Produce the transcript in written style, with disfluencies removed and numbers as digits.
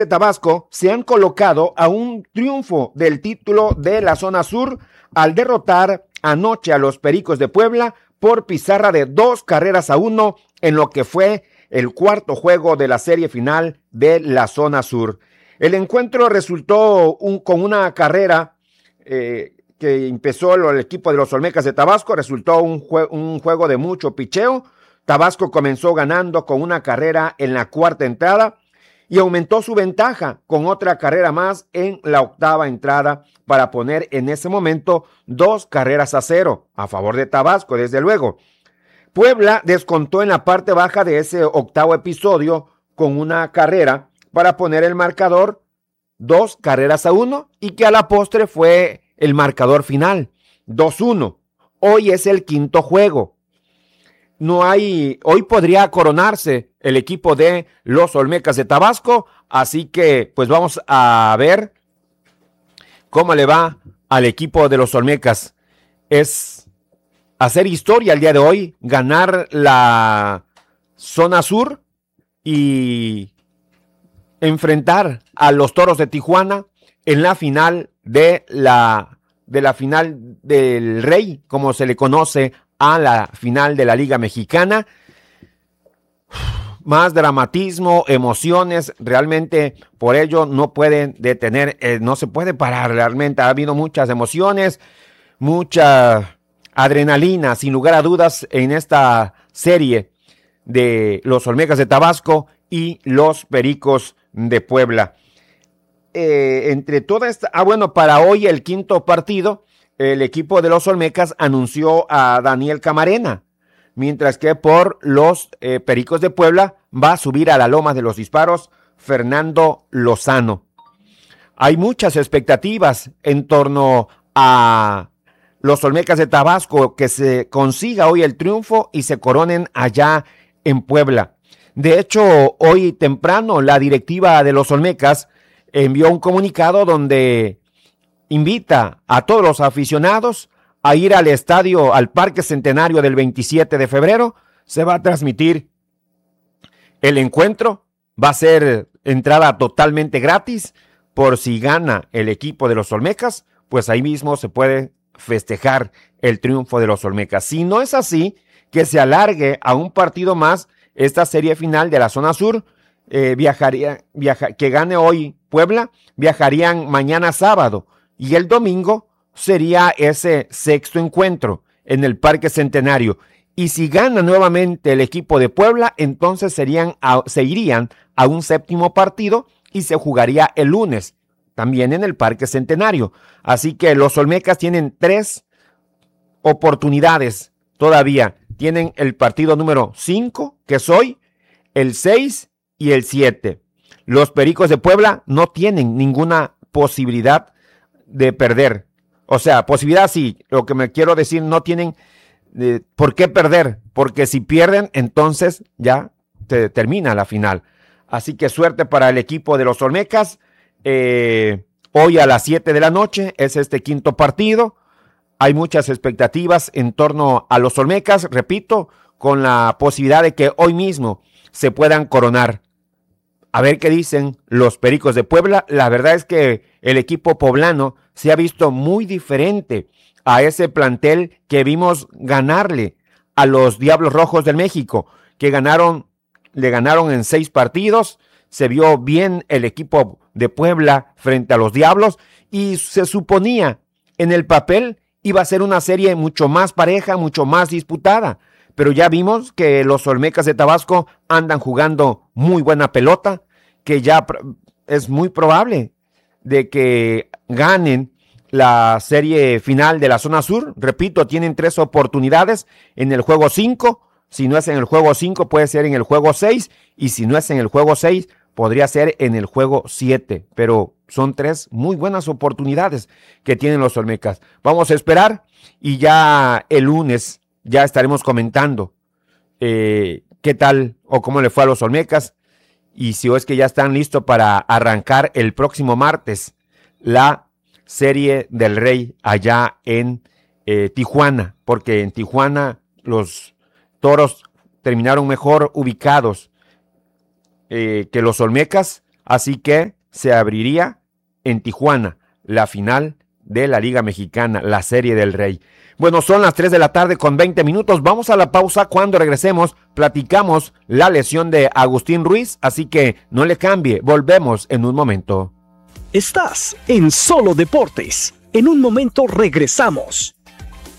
de Tabasco se han colocado a un triunfo del título de la zona sur al derrotar anoche a los Pericos de Puebla por pizarra de 2-1 en lo que fue el cuarto juego de la serie final de la zona sur. El encuentro resultó con una carrera que empezó el equipo de los Olmecas de Tabasco, resultó un juego de mucho picheo. Tabasco comenzó ganando con una carrera en la cuarta entrada y aumentó su ventaja con otra carrera más en la octava entrada para poner en ese momento 2-0 a favor de Tabasco, desde luego. Puebla descontó en la parte baja de ese octavo episodio con una carrera para poner el marcador 2-1 y que a la postre fue el marcador final, 2-1. Hoy es el quinto juego. Hoy podría coronarse el equipo de los Olmecas de Tabasco, así que pues vamos a ver cómo le va al equipo de los Olmecas. Es hacer historia el día de hoy, ganar la zona sur y enfrentar a los Toros de Tijuana en la final de la final del Rey, como se le conoce a la final de la Liga Mexicana. Más dramatismo, emociones, realmente por ello no pueden detener, no se puede parar, realmente ha habido muchas emociones, mucha adrenalina, sin lugar a dudas, en esta serie de los Olmecas de Tabasco y los Pericos de Puebla. Entre toda esta, para hoy el quinto partido, el equipo de los Olmecas anunció a Daniel Camarena, mientras que por los Pericos de Puebla va a subir a la Loma de los Disparos Fernando Lozano. Hay muchas expectativas en torno a los Olmecas de Tabasco, que se consiga hoy el triunfo y se coronen allá en Puebla. De hecho, hoy temprano la directiva de los Olmecas envió un comunicado donde invita a todos los aficionados a ir al estadio, al Parque Centenario del 27 de febrero. Se va a transmitir el encuentro, va a ser entrada totalmente gratis. Por si gana el equipo de los Olmecas, pues ahí mismo se puede festejar el triunfo de los Olmecas. Si no es así, que se alargue a un partido más esta serie final de la zona sur. Que gane hoy Puebla, viajarían mañana sábado y el domingo sería ese sexto encuentro en el Parque Centenario. Y si gana nuevamente el equipo de Puebla, entonces se irían a un séptimo partido y se jugaría el lunes, también en el Parque Centenario. Así que los Olmecas tienen 3 oportunidades todavía. Tienen el partido número 5, que es hoy, el 6 y el 7. Los Pericos de Puebla no tienen ninguna posibilidad de perder. O sea, posibilidad sí, lo que me quiero decir, no tienen por qué perder, porque si pierden, entonces ya se termina la final. Así que suerte para el equipo de los Olmecas. Hoy a las 7 de la noche es este quinto partido. Hay muchas expectativas en torno a los Olmecas, repito, con la posibilidad de que hoy mismo se puedan coronar. A ver qué dicen los Pericos de Puebla. La verdad es que el equipo poblano se ha visto muy diferente a ese plantel que vimos ganarle a los Diablos Rojos del México, que le ganaron en 6 partidos. Se vio bien el equipo de Puebla frente a los Diablos y se suponía en el papel iba a ser una serie mucho más pareja, mucho más disputada. Pero ya vimos que los Olmecas de Tabasco andan jugando muy buena pelota, que ya es muy probable de que ganen la serie final de la zona sur. Repito, tienen 3 oportunidades en el juego 5. Si no es en el juego 5, puede ser en el juego 6. Y si no es en el juego 6, podría ser en el juego 7. Pero son 3 muy buenas oportunidades que tienen los Olmecas. Vamos a esperar y ya el lunes ya estaremos comentando qué tal o cómo le fue a los Olmecas y si es que ya están listos para arrancar el próximo martes la serie del Rey allá en Tijuana, porque en Tijuana los Toros terminaron mejor ubicados que los Olmecas, Así que se abriría en Tijuana la final de la Liga Mexicana, la Serie del Rey. Bueno, son las 3 de la tarde con 20 minutos. Vamos a la pausa. Cuando regresemos, platicamos la lesión de Agustín Ruiz. Así que no le cambie. Volvemos en un momento. Estás en Solo Deportes. En un momento regresamos.